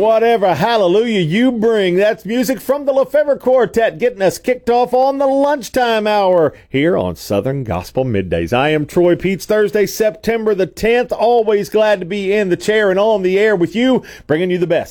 whatever hallelujah you bring. That's music from the Lefevre Quartet getting us kicked off on the lunchtime hour here on Southern Gospel Middays. I am Troy Peets. Thursday, September the 10th. Always glad to be in the chair and on the air with you, bringing you the best